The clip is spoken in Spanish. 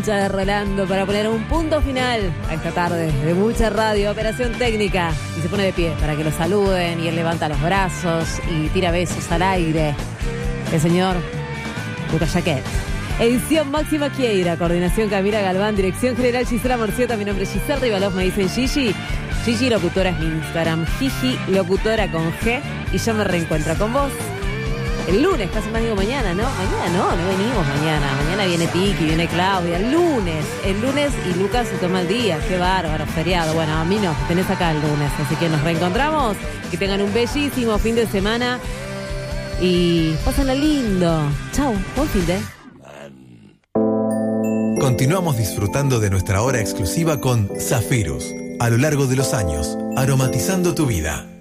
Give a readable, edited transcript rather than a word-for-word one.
hincha de Rolando para poner un punto final a esta tarde de mucha radio, operación técnica, y se pone de pie para que lo saluden y él levanta los brazos y tira besos al aire. El señor Lucas Jaquet. Edición Máxima Quieira, coordinación Camila Galván, dirección general Gisela Morciota, mi nombre es Gisela Rivalov, me dicen Gigi. Gigi Locutora es mi Instagram, Gigi Locutora con G, y yo me reencuentro con vos el lunes, casi más digo mañana, ¿no? Mañana no venimos mañana. Mañana viene Tiki, viene Claudia. El lunes y Lucas se toma el día. Qué bárbaro, feriado. Bueno, a mí no, tenés acá el lunes. Así que nos reencontramos. Que tengan un bellísimo fin de semana. Y pásenla lindo. Chau, buen fin de. Continuamos disfrutando de nuestra hora exclusiva con Zafirus. A lo largo de los años, aromatizando tu vida.